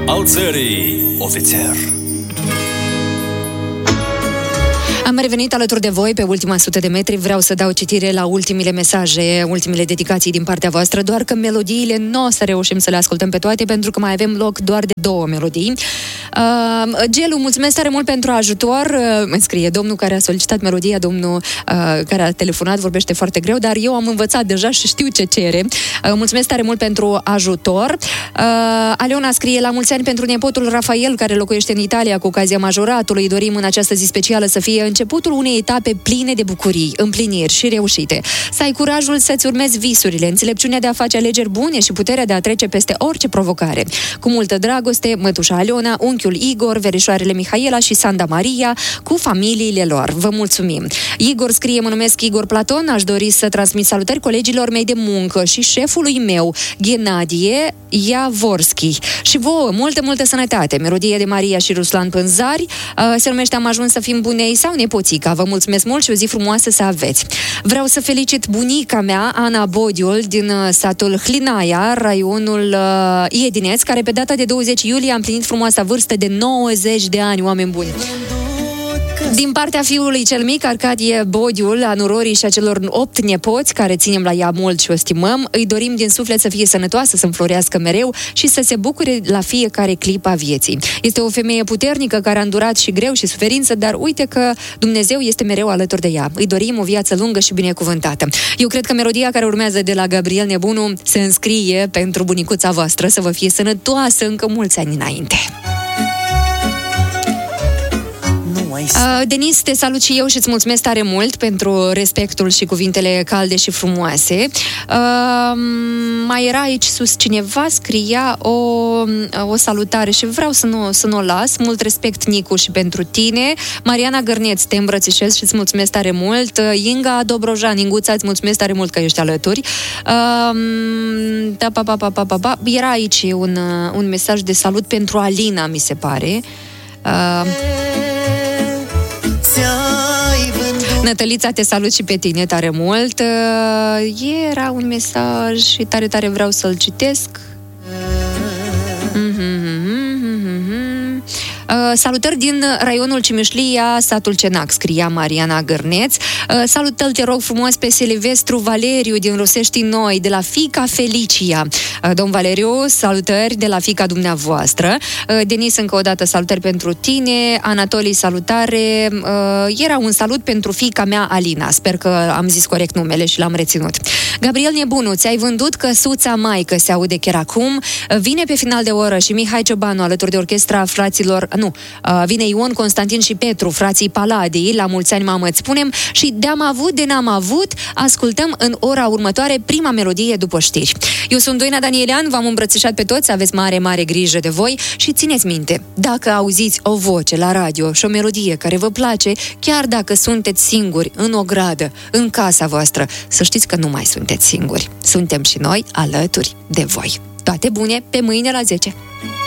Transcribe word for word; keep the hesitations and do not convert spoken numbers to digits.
al țării, ofițer. Am revenit alături de voi pe ultima sută de metri. Vreau să dau citire la ultimile mesaje, ultimele dedicații din partea voastră, doar că melodiile nu o să reușim să le ascultăm pe toate, pentru că mai avem loc doar de două melodii. Uh, Gelu, mulțumesc tare mult pentru ajutor. Uh, îmi scrie domnul care a solicitat melodia, domnul uh, care a telefonat, vorbește foarte greu, dar eu am învățat deja și știu ce cere. Uh, mulțumesc tare mult pentru ajutor. Uh, Aleona scrie: la mulți ani pentru nepotul Rafael, care locuiește în Italia cu ocazia majoratului. Dorim în această zi specială să fie începutul unei etape pline de bucurii, împliniri și reușite. Să ai curajul să-ți urmezi visurile, înțelepciunea de a face alegeri bune și puterea de a trece peste orice provocare. Cu multă dragoste, mătușa Aleona, unchiul Igor, verișoarele Mihaela și Sanda Maria, cu familiile lor. Vă mulțumim! Igor scrie: mă numesc Igor Platon, aș dori să transmit salutări colegilor mei de muncă și șefului meu, Ghenadie Iavorski. Și vouă, multă, multă sănătate! Melodie de Maria și Ruslan Pânzari, se numește Am ajuns să fim bunei sau nepoțica. Vă mulțumesc mult și o zi frumoasă să aveți. Vreau să felicit bunica mea, Ana Bodiul, din satul Hlinaia, raionul uh, Iedineț, care pe data de douăzeci iulie a împlinit frumoasa vârstă de nouăzeci de ani, oameni buni. Din partea fiului cel mic, Arcadie Bodiul, a nurorii și a celor opt nepoți, care ținem la ea mult și o stimăm, îi dorim din suflet să fie sănătoasă, să înflorească mereu și să se bucure la fiecare clipă a vieții. Este o femeie puternică care a îndurat și greu și suferință, dar uite că Dumnezeu este mereu alături de ea. Îi dorim o viață lungă și binecuvântată. Eu cred că melodia care urmează de la Gabriel Nebunu se înscrie pentru bunicuța voastră, să vă fie sănătoasă încă mulți ani înainte. Uh, Denis, te salut și eu și îți mulțumesc tare mult pentru respectul și cuvintele calde și frumoase. Uh, mai era aici sus cineva, scria o, o salutare și vreau să nu, să nu o las. Mult respect, Nicu, și pentru tine. Mariana Gărneț, te îmbrățișez și îți mulțumesc tare mult. Inga Dobrojan, Inguța, îți mulțumesc tare mult că ești alături. Uh, da, pa, pa, pa, pa, pa, pa. Era aici un, un mesaj de salut pentru Alina, mi se pare. Uh, Nătălița, te salut și pe tine tare mult. Era un mesaj și tare, tare vreau să-l citesc. Uh, salutări din raionul Cimișlia, satul Cenac, scria Mariana Gărneț. Uh, salută-l, te rog frumos, pe Silvestru Valeriu din Rusești Noi, de la fiica Felicia. Uh, domn Valeriu, salutări de la fiica dumneavoastră. Uh, Denis, încă o dată salutări pentru tine. Anatolii, salutare. Uh, era un salut pentru fiica mea, Alina. Sper că am zis corect numele și l-am reținut. Gabriel Nebunu, ți-ai vândut căsuța maică, se aude chiar acum. Uh, vine pe final de oră și Mihai Ciobanu alături de orchestra fraților. Nu, vine Ion, Constantin și Petru, frații Paladii, la mulți ani, mamă, îți spunem, și de-am avut, de n-am avut, ascultăm în ora următoare prima melodie după știri. Eu sunt Doina Danielean, v-am îmbrățișat pe toți, aveți mare, mare grijă de voi și țineți minte, dacă auziți o voce la radio și o melodie care vă place, chiar dacă sunteți singuri în o gradă, în casa voastră, să știți că nu mai sunteți singuri. Suntem și noi alături de voi. Toate bune, pe mâine la zece!